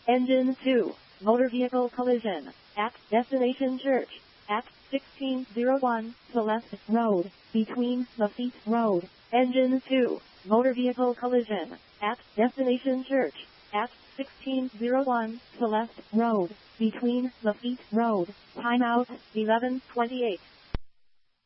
Engine 2. Motor vehicle collision. At Destination Church. At 1601 Celeste Road. Between Lafitte Road. Engine 2. Motor vehicle collision. At Destination Church. At 1601 Celeste Road. Between Lafitte Road. Timeout 11:28.